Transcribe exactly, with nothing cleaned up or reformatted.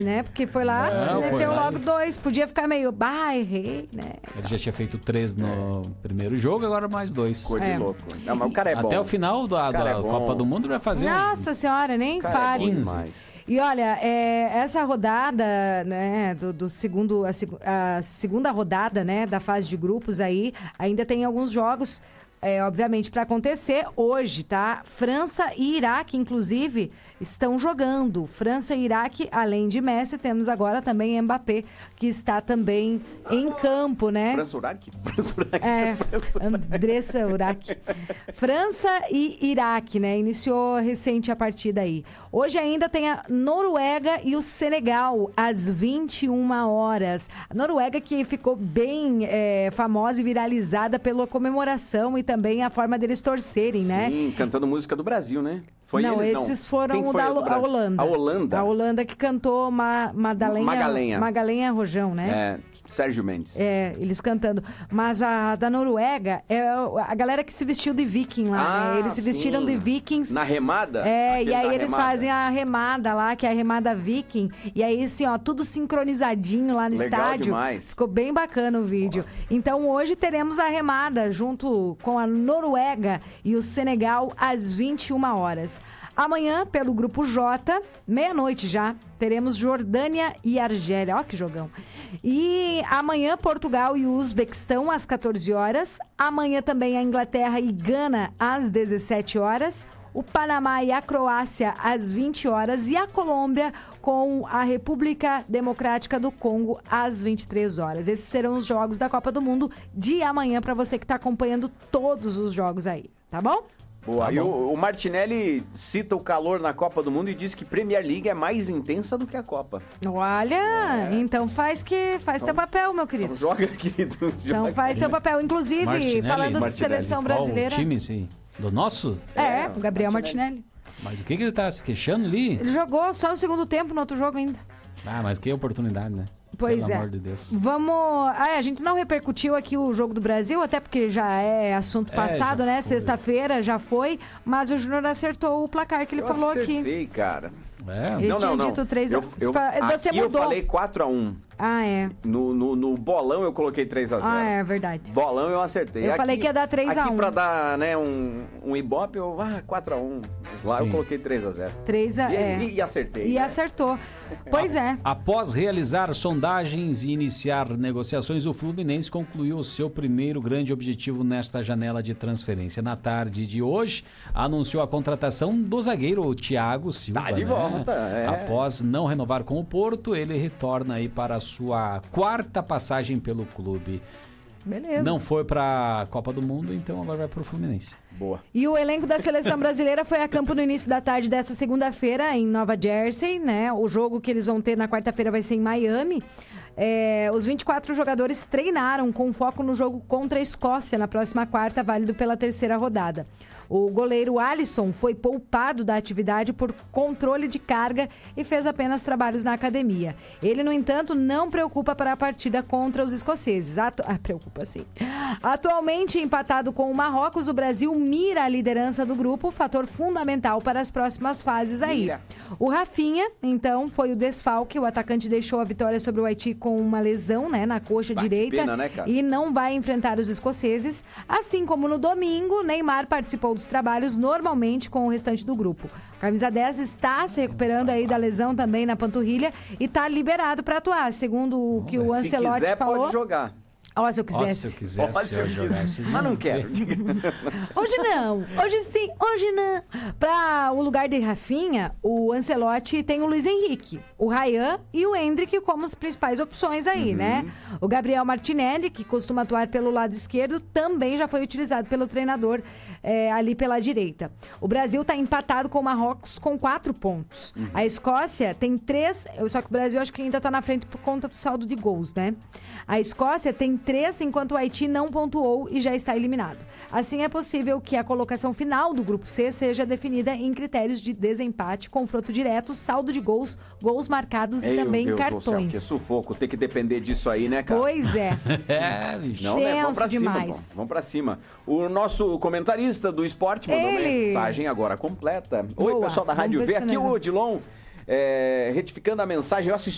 né? Porque foi lá, Não, meteu lá logo e... dois. Podia ficar meio, bah, errei, né? Ele já tinha feito três no é. primeiro jogo, agora mais dois. Coisa de É. louco. Não, mas o cara é bom. Até o final da, da é Copa do Mundo vai fazer Nossa uns... senhora, nem cara fale. É bom demais. E olha, é, essa rodada, né, do, do segundo, a, a segunda rodada, né, da fase de grupos aí, ainda tem alguns jogos, é, obviamente, para acontecer hoje, tá? França e Iraque, inclusive, estão jogando. França e Iraque, além de Messi, temos agora também Mbappé, que está também em campo, né? França Uraque? França Uraque. É, Andressa Uraque. França e Iraque, né? Iniciou recente a partida aí. Hoje ainda tem a Noruega e o Senegal, às vinte e uma horas. A Noruega que ficou bem é, famosa e viralizada pela comemoração e também a forma deles torcerem, né? Sim, cantando música do Brasil, né? Foi não, eles, esses não. foram o da a Holanda. A Holanda? A Holanda que cantou Ma, Madalena, Magalenha. Magalenha Rojão, né? É, Sérgio Mendes. É, eles cantando. Mas a da Noruega é a galera que se vestiu de viking lá, ah, né? Eles se vestiram sim. de vikings. Na remada? É, Aquele e aí eles remada. fazem a remada lá, que é a remada viking. E aí, assim, ó, tudo sincronizadinho lá no Legal estádio. Demais. Ficou bem bacana o vídeo. Boa. Então, hoje teremos a remada junto com a Noruega e o Senegal às vinte e uma horas. Amanhã, pelo Grupo J, meia-noite já, teremos Jordânia e Argélia. Ó que jogão. E amanhã, Portugal e Uzbequistão, às quatorze horas. Amanhã também a Inglaterra e Gana, às dezessete horas. O Panamá e a Croácia, às vinte horas. E a Colômbia com a República Democrática do Congo, às vinte e três horas. Esses serão os jogos da Copa do Mundo de amanhã, para você que está acompanhando todos os jogos aí, tá bom? Boa. Tá e bom. o, o Martinelli cita o calor na Copa do Mundo e diz que Premier League é mais intensa do que a Copa. Olha, é. então faz que faz então, teu papel, meu querido. Então joga, querido. Então joga. faz teu papel. Inclusive, Martinelli, falando Martinelli. de seleção brasileira... Qual time, sim? Do nosso? É, É, o Gabriel Martinelli. Martinelli. Mas o que, que ele tá se queixando ali? Ele jogou só no segundo tempo, no outro jogo ainda. Ah, mas que oportunidade, né? Pois Pelo é. amor de Deus. Vamos... Ah, a gente não repercutiu aqui o jogo do Brasil, até porque já é assunto É, passado, já né? foi. Sexta-feira já foi, mas o Júnior acertou o placar que ele eu falou acertei, aqui. cara. É. Ele não, tinha não, não. dito três a... Eu, eu, Você aqui eu mudou. falei quatro a um. Ah, é. No, no, no bolão eu coloquei três a zero. Ah, é verdade. Bolão eu acertei. Eu aqui, falei que ia dar três a um. Aqui pra dar, né, um, um ibope, eu, ah, quatro a um. Mas lá Sim. eu coloquei três a zero. três a... E, é. e, e acertei. E né? acertou. Pois é. Após realizar sondagens e iniciar negociações, o Fluminense concluiu o seu primeiro grande objetivo nesta janela de transferência. Na tarde de hoje, anunciou a contratação do zagueiro Thiago Silva. Tá de né? volta, é. Após não renovar com o Porto, ele retorna aí para a sua quarta passagem pelo clube. Beleza. Não foi para a Copa do Mundo, então agora vai para o Fluminense. Boa. E o elenco da seleção brasileira foi a campo no início da tarde dessa segunda-feira em Nova Jersey, né? O jogo que eles vão ter na quarta-feira vai ser em Miami. É, os vinte e quatro jogadores treinaram com foco no jogo contra a Escócia na próxima quarta, válido pela terceira rodada. O goleiro Alisson foi poupado da atividade por controle de carga e fez apenas trabalhos na academia. Ele, no entanto, não preocupa para a partida contra os escoceses. Atu... Ah, preocupa sim. Atualmente empatado com o Marrocos, o Brasil mira a liderança do grupo, fator fundamental para as próximas fases aí. Mira. O Rafinha, então, foi o desfalque. O atacante deixou a vitória sobre o Haiti com uma lesão, né, na coxa Bah, que direita pena, né, cara? e não vai enfrentar os escoceses. Assim como no domingo, Neymar participou dos trabalhos normalmente com o restante do grupo. O camisa dez está se recuperando aí da lesão também na panturrilha e está liberado para atuar, segundo o que o Se Ancelotti quiser, falou. pode jogar. Ó, se eu Nossa, quisesse. se eu quisesse, Pode se eu eu jogasse. quiser. Mas não quero. Hoje não, hoje sim, hoje não. Para o lugar de Rafinha, o Ancelotti tem o Luiz Henrique, o Ryan e o Endrick como as principais opções aí, uhum. né? O Gabriel Martinelli, que costuma atuar pelo lado esquerdo, também já foi utilizado pelo treinador é, ali pela direita. O Brasil está empatado com o Marrocos com quatro pontos. Uhum. A Escócia tem três, só que o Brasil acho que ainda está na frente por conta do saldo de gols, né? A Escócia tem três, enquanto o Haiti não pontuou e já está eliminado. Assim, é possível que a colocação final do Grupo C seja definida em critérios de desempate, confronto direto, saldo de gols, gols marcados e Meu também Deus cartões. Do céu, que sufoco, ter que depender disso aí, né, cara? Pois é. É, bicho. Não, né? Vamos pra Tenso cima, demais. bom. Vamos pra cima. O nosso comentarista do esporte mandou Ele. mensagem agora completa. Oi, Boa. pessoal da Rádio Vamos V, ver se aqui nós o vamos- Odilon, é, retificando a mensagem, eu assisti